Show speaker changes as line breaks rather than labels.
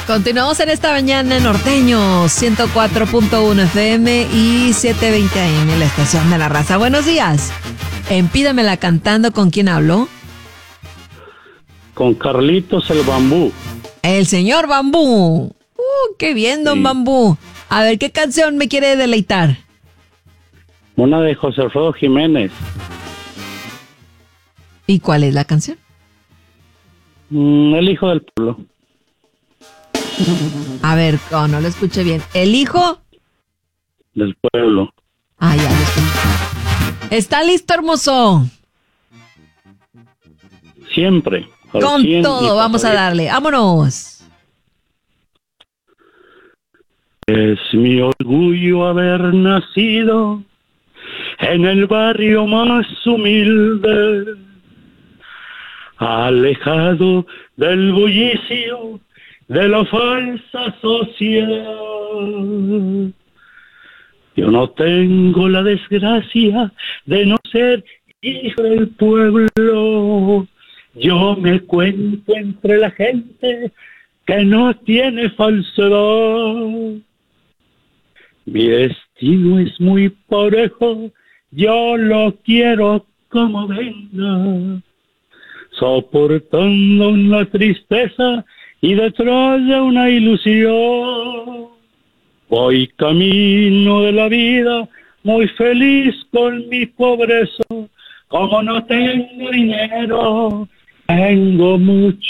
Continuamos en esta mañana en Norteño, 104.1 FM y 720 AM, la estación de la raza. Buenos días. En Pídamela Cantando, ¿con quién hablo?
Con Carlitos el Bambú.
El señor Bambú. Qué bien, don Bambú. A ver, ¿qué canción me quiere deleitar?
Una de José Alfredo Jiménez.
¿Y cuál es la canción?
El hijo del pueblo.
A ver, no lo escuché bien. ¿El hijo?
Del pueblo.
Ah, ya lo escuché. ¿Está listo, hermoso?
Siempre.
Con todo, vamos a darle. ¡Vámonos!
Es mi orgullo haber nacido en el barrio más humilde, alejado del bullicio de la falsa sociedad. Yo no tengo la desgracia de no ser hijo del pueblo. Yo me cuento entre la gente que no tiene falsedad. Mi destino es muy parejo, yo lo quiero como venga, soportando una tristeza y detrás de una ilusión. Voy camino de la vida, muy feliz con mi pobreza. Como no tengo dinero, tengo mucho